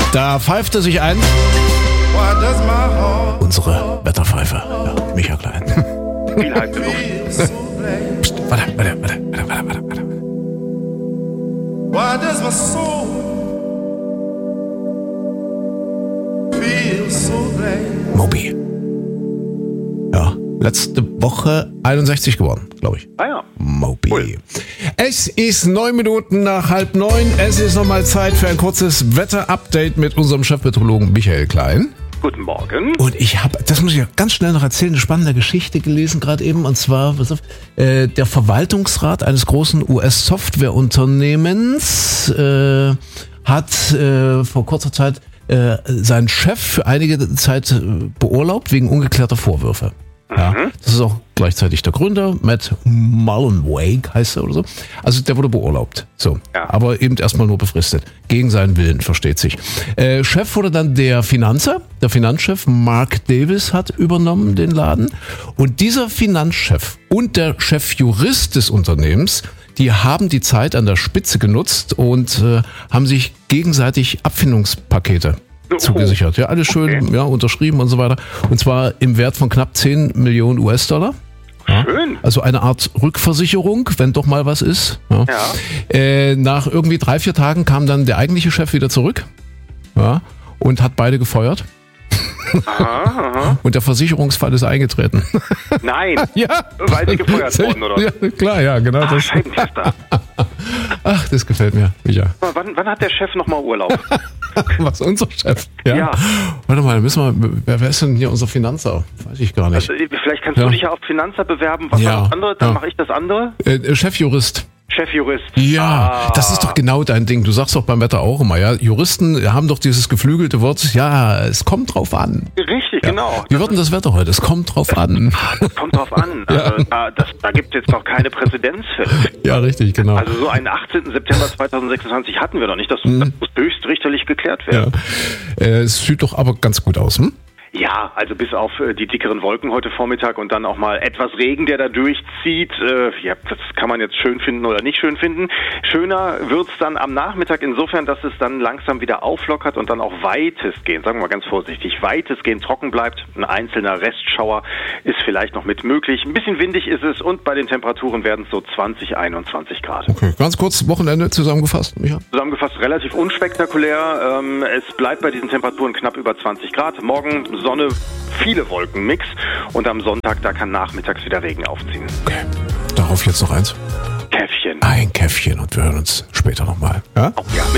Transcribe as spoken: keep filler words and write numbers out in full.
Da pfeift er sich ein. Unsere Wetterpfeife. Ja, Micha Klein. Viel heiße Luft. Psst, warte, warte, warte, warte, warte, warte, warte. Why does my soul feel so glad? Moby. Ja, letzte Woche einundsechzig geworden, glaube ich. Ah ja. Moby. Cool. Es ist neun Minuten nach halb neun. Es ist nochmal Zeit für ein kurzes Wetter-Update mit unserem Chefmeteorologen Michael Klein. Guten Morgen. Und ich habe, das muss ich ja ganz schnell noch erzählen, eine spannende Geschichte gelesen gerade eben. Und zwar, pass auf, äh, der Verwaltungsrat eines großen U S-Softwareunternehmens äh, hat äh, vor kurzer Zeit äh, seinen Chef für einige Zeit äh, beurlaubt wegen ungeklärter Vorwürfe. Ja, Mhm. das ist auch gleichzeitig der Gründer, Matt Mullenweg heißt er oder so. Also der wurde beurlaubt, so, Ja. aber eben erstmal nur befristet, gegen seinen Willen, versteht sich. Äh, Chef wurde dann der Finanzer, der Finanzchef Mark Davis hat übernommen den Laden und dieser Finanzchef und der Chefjurist des Unternehmens, die haben die Zeit an der Spitze genutzt und äh, haben sich gegenseitig Abfindungspakete zugesichert. Ja, alles schön, Okay. ja, unterschrieben und so weiter. Und zwar im Wert von knapp zehn Millionen U S-Dollar. Ja. Schön. Also eine Art Rückversicherung, wenn doch mal was ist. Ja. Ja. Äh, nach irgendwie drei, vier Tagen kam dann der eigentliche Chef wieder zurück, ja, und hat beide gefeuert. Aha, aha. Und der Versicherungsfall ist eingetreten. Nein. Ja. Weil sie gefeuert wurden, oder? Ja, klar, ja, genau. Ah, Das. Scheibentester. Ach, das gefällt mir. Ja. Wann, wann hat der Chef nochmal Urlaub? Was, unser Chef? Ja. Ja. Warte mal, müssen wir, wer, wer ist denn hier unser Finanzer? Weiß ich gar nicht. Also, vielleicht kannst Ja. du dich ja auf Finanzer bewerben. Was Ja. war das andere? Dann Ja. mache ich das andere. Äh, Chefjurist. Chefjurist. Ja, Ah. das ist doch genau dein Ding. Du sagst doch beim Wetter auch immer, ja. Juristen haben doch dieses geflügelte Wort, ja, es kommt drauf an. Richtig, Ja. genau. Wie wird denn das Wetter heute? Es kommt drauf an. Das kommt drauf an. Ja. Also, da das, da gibt es jetzt noch keine Präzedenzfälle. Ja, richtig, genau. Also so einen achtzehnten September zweitausendsechsundzwanzig hatten wir noch nicht. Das, das muss höchstrichterlich geklärt werden. Ja. Äh, es sieht doch aber ganz gut aus, hm? Ja, also bis auf äh, die dickeren Wolken heute Vormittag und dann auch mal etwas Regen, der da durchzieht. Äh, ja, das kann man jetzt schön finden oder nicht schön finden. Schöner wird's dann am Nachmittag insofern, dass es dann langsam wieder auflockert und dann auch weitestgehend, sagen wir mal ganz vorsichtig, weitestgehend trocken bleibt. Ein einzelner Restschauer ist vielleicht noch mit möglich. Ein bisschen windig ist es und bei den Temperaturen werden es so zwanzig, einundzwanzig Grad. Okay, ganz kurz Wochenende zusammengefasst, Micha. Zusammengefasst relativ unspektakulär. Ähm, es bleibt bei diesen Temperaturen knapp über zwanzig Grad. Morgen Sonne, viele Wolkenmix und am Sonntag, da kann nachmittags wieder Regen aufziehen. Okay, darauf jetzt noch eins. Käffchen. Ein Käffchen und wir hören uns später nochmal. Ja? Ja,